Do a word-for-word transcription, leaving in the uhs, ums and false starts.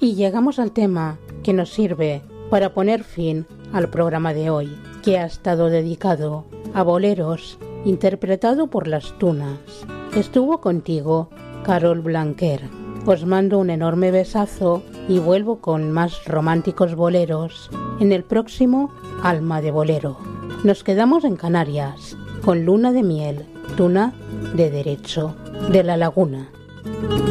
Y llegamos al tema que nos sirve para poner fin al programa de hoy, que ha estado dedicado a boleros, interpretado por Las Tunas. Estuvo contigo Carol Blanquer. Os mando un enorme besazo y vuelvo con más románticos boleros en el próximo Alma de Bolero. Nos quedamos en Canarias con Luna de Miel, Tuna de Derecho, de La Laguna.